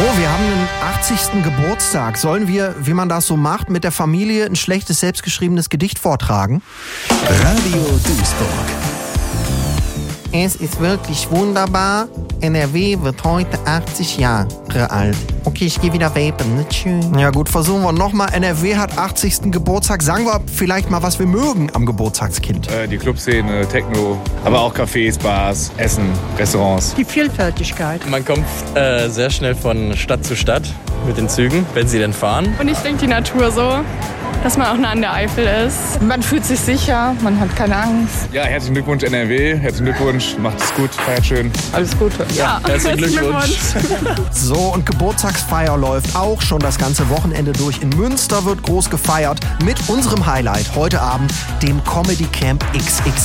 Oh, wir haben den 80. Geburtstag. Sollen wir, wie man das so macht, mit der Familie ein schlechtes, selbstgeschriebenes Gedicht vortragen? Radio Duisburg. Es ist wirklich wunderbar. NRW wird heute 80 Jahre alt. Okay, ich gehe wieder vapen. Nicht schön. Ja gut, versuchen wir nochmal. NRW hat 80. Geburtstag. Sagen wir vielleicht mal, was wir mögen am Geburtstagskind. Die Clubszene, Techno, aber auch Cafés, Bars, Essen, Restaurants. Die Vielfältigkeit. Man kommt sehr schnell von Stadt zu Stadt mit den Zügen, wenn sie denn fahren. Und ich denke, die Natur so, dass man auch nah an der Eifel ist. Man fühlt sich sicher, man hat keine Angst. Ja, herzlichen Glückwunsch NRW, herzlichen Glückwunsch, macht es gut, feiert schön. Alles Gute. Ja, Herzlichen Glückwunsch. So, und Geburtstagsfeier läuft auch schon das ganze Wochenende durch. In Münster wird groß gefeiert mit unserem Highlight heute Abend, dem Comedy Camp XX.